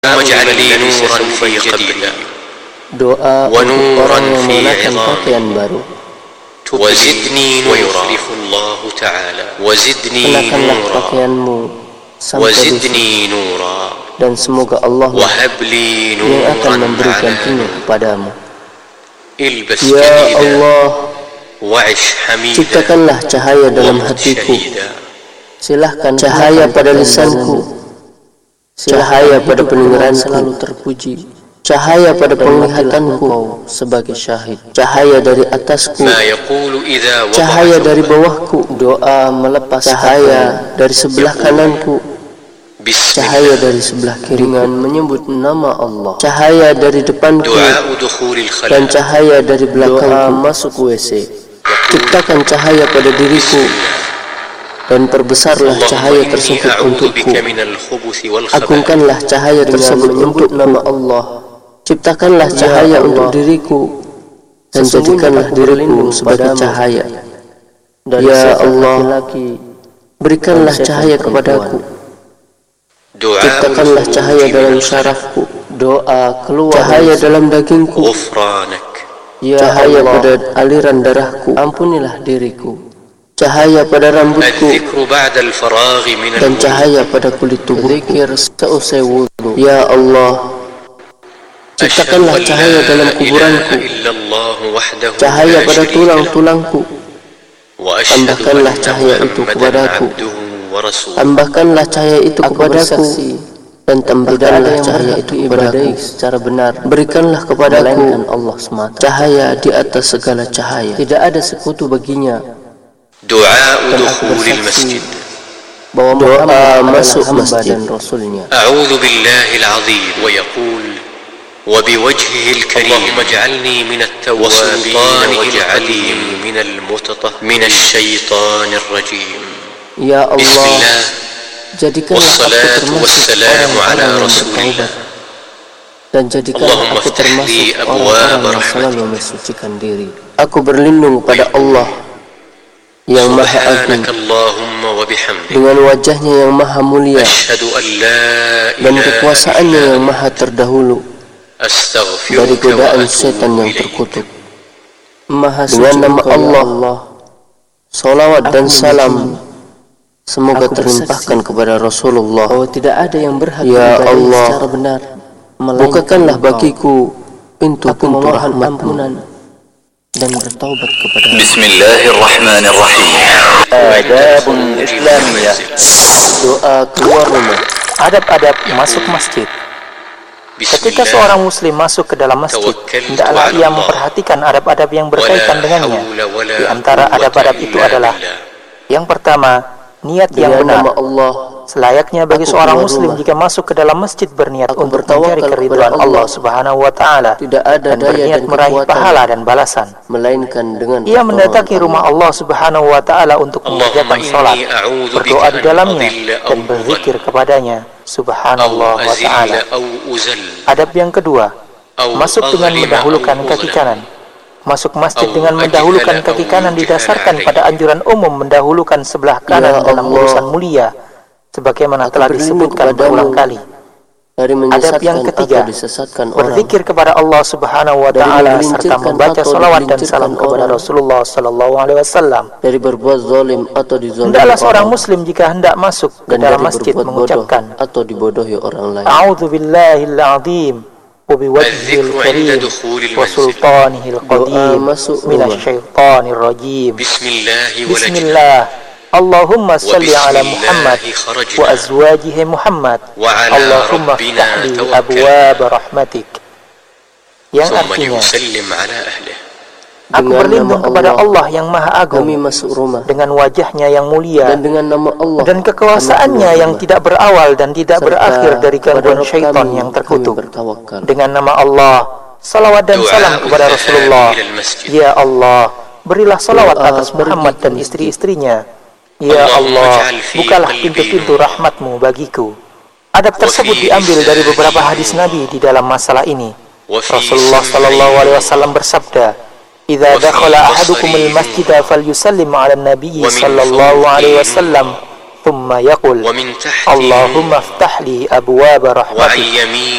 واجعل لي نورا في قبري doa ونورا orang yang في mengenakan pakaian عظامي baru. وزدني نورا الله تعالى وزدني Kenakanlah نورا pakaianmu sampai وزدني نورا dan semoga Allah وهب لي yang akan نورا memberi gantinya على kepadamu. البس Ya جديدا Allah, وعش حميدا ciptakanlah cahaya dalam ومت hatiku. شهيدا Silahkan cahaya pada lisanku, cahaya pada pendengaran selalu terpuji, cahaya pada penglihatanku sebagai syahid, cahaya dari atasku, ما يقول إذا cahaya وضع dari ثوبه bawahku, doa melepas cahaya dari sebelah kananku, بسم cahaya الله dari sebelah kiri dengan menyebut nama Allah, cahaya dari depanku دعاء دخول dan الخلاء cahaya dari belakangku masuk WC. Ciptakan cahaya pada diriku dan perbesarlah cahaya اللهم إني tersebut أعوذ untukku. بك من الخبث والخبائث Agungkanlah cahaya tersebut untuk nama Allah. Ciptakanlah cahaya untuk diriku dan jadikanlah diriku sebagai cahaya. Ya Allah, berikanlah cahaya kepadaku. دعاء Ciptakanlah الخروج cahaya من dalam الخلاء syarafku. Doa keluar cahaya dalam dagingku. غفرانك Cahaya pada aliran darahku. Ampunilah diriku. Cahaya pada rambutku الذكر بعد الفراغ من dan الوضوء cahaya pada kulit tubuhku. Zikir seusai wudu. Ya Allah, ciptakanlah أشهد أن cahaya لا dalam إله kuburanku, إلا الله وحده cahaya لا pada شريك له tulang-tulangku. وأشهد Tambahkanlah أن cahaya itu محمدا kepadaku. عبده ورسوله Tambahkanlah cahaya itu kepadaku dan tambahkanlah cahaya itu kepadaku secara benar. Berikanlah kepadaku Allah semata cahaya di atas segala cahaya. Tidak ada sekutu baginya. دعاء Dan aku دخول bersaksi المسجد bahwa doa masuk masjid dan Rasulnya. أعوذ بالله العظيم ويقول وبوجهه الكريم اللهم اجعلني من التوابين واجعلني من الشيطان الرجيم Ya بسم Allah, الله jadikanlah aku والصلاة termasuk والسلام على orang-orang yang رسول الله bertaubat dan jadikanlah Allahumma aku aftah li termasuk abwaab orang-orang yang rahmatik. selalu mensucikan diri. Aku berlindung pada Allah yang Maha Agung سبحانك اللهم وبحمدك dengan wajahnya yang Maha Mulia أشهد أن لا dan إله kekuasaannya إلا yang Maha terdahulu dari أستغفرك godaan setan وأتوب yang إليك terkutuk. Maha dengan nama Allah, salawat dan salam semoga terlimpahkan kepada Rasulullah. Bahwa tidak ada yang berhak ya Allah secara benar. Bukakanlah bagiku pintu-pintu rahmat-Mu dan bertaubat kepada بسم الله الرحمن الرحيم آداب إسلامية doa keluar rumah. Adab-adab masuk masjid. بسم Ketika الله seorang muslim masuk ke dalam masjid, hendaklah ia memperhatikan adab-adab yang berkaitan dengannya. Di antara adab-adab itu adalah yang pertama, niat yang Dengan benar. nama Allah, Selayaknya bagi Aku seorang keluar muslim rumah. jika masuk ke dalam masjid berniat Aku untuk bertawakal mencari kepada keridhaan Allah. Allah Subhanahu wa taala tidak ada dan daya berniat dan meraih kekuatan pahala dan balasan. melainkan dengan Ia mendatangi rumah Allah Subhanahu wa taala untuk mengerjakan Allahumma salat, inni a'udzu berdoa bika di an dalamnya adilla aw dan berzikir kepadanya Subhanallah أو wa taala. أزل أو أزل Adab yang kedua, أو masuk dengan أظلم mendahulukan أو kaki أظلم. kanan. Masuk masjid Au dengan ajhala mendahulukan au kaki kanan yujhala didasarkan alaih. pada anjuran umum mendahulukan sebelah kanan Ya dalam Allah, urusan mulia, sebagaimana aku telah berlindung disebutkan kepadamu berulang kali. dari Adab menyesatkan yang ketiga, atau disesatkan orang, berzikir kepada Allah Subhanahu wa Dari taala serta menggelincirkan membaca atau salawat dan digelincirkan salam kepada orang. Rasulullah sallallahu alaihi wasallam. dari berbuat zalim atau dizalimi Hendaklah seorang orang, muslim jika hendak masuk ke dan dalam dari masjid berbuat bodoh mengucapkan atau dibodohi orang lain. A'udzu billahil azim wa biwajhihil الذكر عند karim دخول wa المنزل sultanihil qadim masuk rumah. minasyaitonir rajim. بسم الله ولجنا Bismillah. Allahumma salli ala وبسم Muhammad الله خرجنا wa azwajihi Muhammad. وعلى Allahumma ربنا iftah li توكلنا abwaab rahmatik. Yang ثم artinya, يسلم على أهله aku Dengan berlindung nama kepada Allah, Allah yang Maha Agung kami masuk rumah, dengan wajahnya yang mulia dan dengan nama Allah dan kekuasaannya kami yang keluar tidak berawal dan tidak rumah. berakhir Serta dari kepada gangguan Rabb syaitan kami, yang kami terkutuk. bertawakal. Dengan nama Allah, salawat dan Doa salam kepada udhahab Rasulullah. ilal masjid. Ya Allah, berilah salawat Doa atas Muhammad pergi dan ke masjid. istri-istrinya. Ya Allahumma Allah, ij'al fi bukalah qalbi pintu-pintu nuran. rahmatmu bagiku. Adab Wa tersebut fi diambil dari beberapa lisani hadis nuran. Nabi di dalam masalah ini. Wa fi Rasulullah sam'i sallallahu alaihi nuran. wasallam bersabda, "Idza Wa fi dakhala ahadukum basari al-masjid falyusallim 'ala an-nabiy Wa min sallallahu alaihi fawqihi wasallam, thumma yaqul Allahumma aftah li abwaaba rahmatik